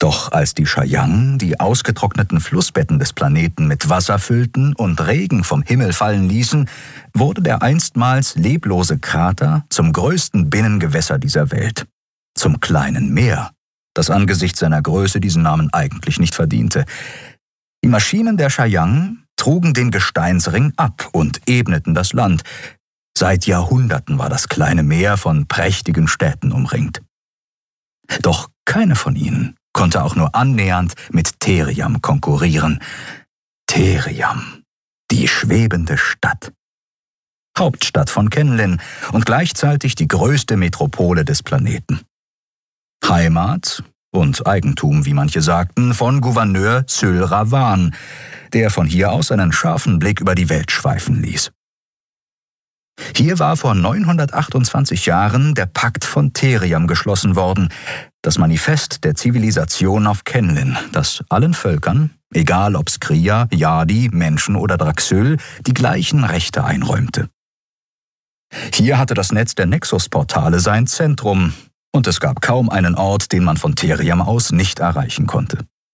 Doch als die Chayang die ausgetrockneten Flussbetten des Planeten mit Wasser füllten und Regen vom Himmel fallen ließen, wurde der einstmals leblose Krater zum größten Binnengewässer dieser Welt. Zum kleinen Meer, das angesichts seiner Größe diesen Namen eigentlich nicht verdiente. Die Maschinen der Chayang trugen den Gesteinsring ab und ebneten das Land. Seit Jahrhunderten war das kleine Meer von prächtigen Städten umringt. Doch keine von ihnen konnte auch nur annähernd mit Theriam konkurrieren. Theriam, die schwebende Stadt. Hauptstadt von Kenlin und gleichzeitig die größte Metropole des Planeten. Heimat und Eigentum, wie manche sagten, von Gouverneur Syl Ravan, der von hier aus einen scharfen Blick über die Welt schweifen ließ. Hier war vor 928 Jahren der Pakt von Theriam geschlossen worden, das Manifest der Zivilisation auf Kenlin, das allen Völkern, egal ob Skria, Yadi, Menschen oder Draxyl, die gleichen Rechte einräumte. Hier hatte das Netz der Nexus-Portale sein Zentrum, und es gab kaum einen Ort, den man von Theriam aus nicht erreichen konnte.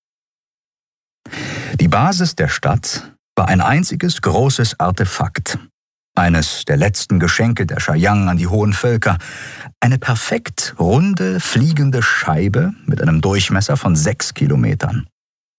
Die Basis der Stadt war ein einziges großes Artefakt, eines der letzten Geschenke der Chayang an die hohen Völker, eine perfekt runde, fliegende Scheibe mit einem Durchmesser von 6 Kilometern.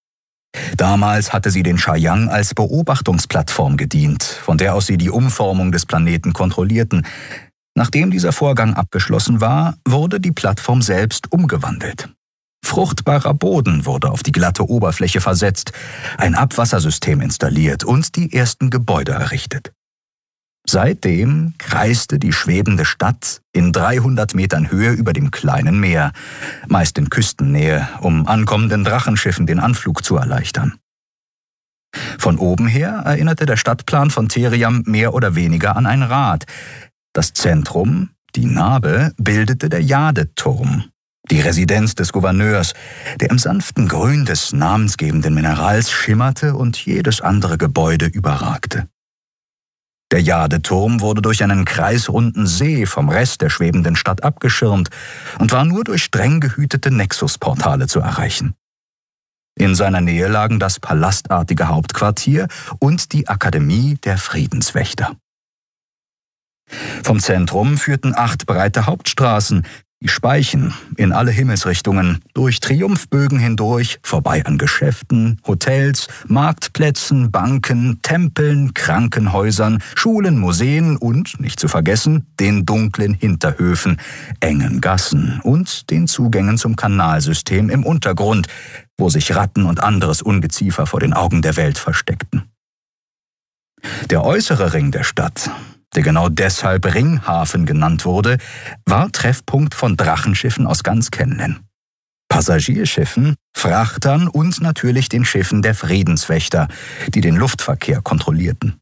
Damals hatte sie den Chayang als Beobachtungsplattform gedient, von der aus sie die Umformung des Planeten kontrollierten. Nachdem dieser Vorgang abgeschlossen war, wurde die Plattform selbst umgewandelt. Fruchtbarer Boden wurde auf die glatte Oberfläche versetzt, ein Abwassersystem installiert und die ersten Gebäude errichtet. Seitdem kreiste die schwebende Stadt in 300 Metern Höhe über dem kleinen Meer, meist in Küstennähe, um ankommenden Drachenschiffen den Anflug zu erleichtern. Von oben her erinnerte der Stadtplan von Theriam mehr oder weniger an ein Rad. Das Zentrum, die Nabe, bildete der Jadeturm, die Residenz des Gouverneurs, der im sanften Grün des namensgebenden Minerals schimmerte und jedes andere Gebäude überragte. Der Jadeturm wurde durch einen kreisrunden See vom Rest der schwebenden Stadt abgeschirmt und war nur durch streng gehütete Nexus-Portale zu erreichen. In seiner Nähe lagen das palastartige Hauptquartier und die Akademie der Friedenswächter. Vom Zentrum führten 8 breite Hauptstraßen, die Speichen in alle Himmelsrichtungen, durch Triumphbögen hindurch, vorbei an Geschäften, Hotels, Marktplätzen, Banken, Tempeln, Krankenhäusern, Schulen, Museen und, nicht zu vergessen, den dunklen Hinterhöfen, engen Gassen und den Zugängen zum Kanalsystem im Untergrund, wo sich Ratten und anderes Ungeziefer vor den Augen der Welt versteckten. Der äußere Ring der Stadt, der genau deshalb Ringhafen genannt wurde, war Treffpunkt von Drachenschiffen aus ganz Kenlin. Passagierschiffen, Frachtern und natürlich den Schiffen der Friedenswächter, die den Luftverkehr kontrollierten.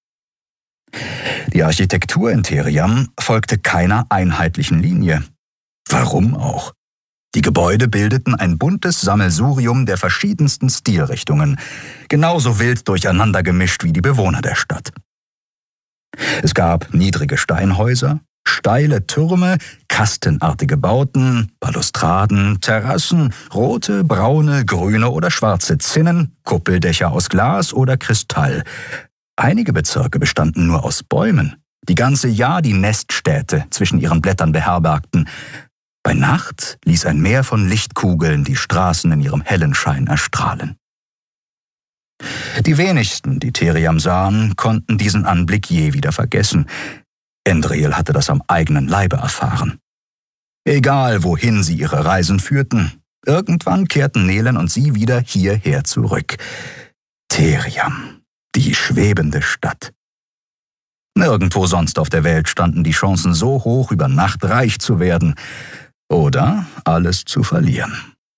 Die Architektur in Theriam folgte keiner einheitlichen Linie. Warum auch? Die Gebäude bildeten ein buntes Sammelsurium der verschiedensten Stilrichtungen, genauso wild durcheinander gemischt wie die Bewohner der Stadt. Es gab niedrige Steinhäuser, steile Türme, kastenartige Bauten, Balustraden, Terrassen, rote, braune, grüne oder schwarze Zinnen, Kuppeldächer aus Glas oder Kristall. Einige Bezirke bestanden nur aus Bäumen, die ganze Jahr die Neststädte zwischen ihren Blättern beherbergten. Bei Nacht ließ ein Meer von Lichtkugeln die Straßen in ihrem hellen Schein erstrahlen. Die wenigsten, die Theriam sahen, konnten diesen Anblick je wieder vergessen. Endril hatte das am eigenen Leibe erfahren. Egal, wohin sie ihre Reisen führten, irgendwann kehrten Nelen und sie wieder hierher zurück. Theriam, die schwebende Stadt. Nirgendwo sonst auf der Welt standen die Chancen so hoch, über Nacht reich zu werden oder alles zu verlieren.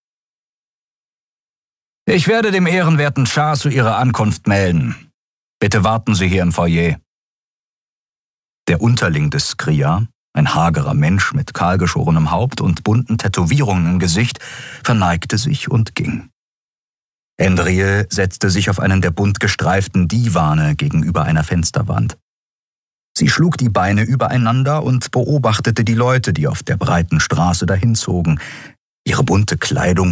Ich werde dem ehrenwerten Schah zu Ihrer Ankunft melden. Bitte warten Sie hier im Foyer. Der Unterling des Skria, ein hagerer Mensch mit kahlgeschorenem Haupt und bunten Tätowierungen im Gesicht, verneigte sich und ging. Endril setzte sich auf einen der bunt gestreiften Divane gegenüber einer Fensterwand. Sie schlug die Beine übereinander und beobachtete die Leute, die auf der breiten Straße dahinzogen. Ihre bunte Kleidung